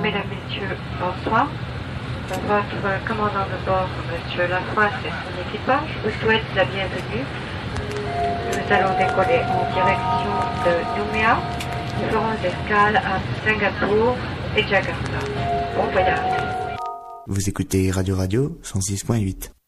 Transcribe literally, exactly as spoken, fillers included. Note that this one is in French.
Mesdames, Messieurs, bonsoir. Votre commandant de bord, Monsieur Lafroisse et son équipage, vous souhaite la bienvenue. Nous allons décoller en direction de Nouméa. Nous ferons escale à Singapour et Jakarta. Bon voyage. Vous écoutez Radio Radio cent six point huit.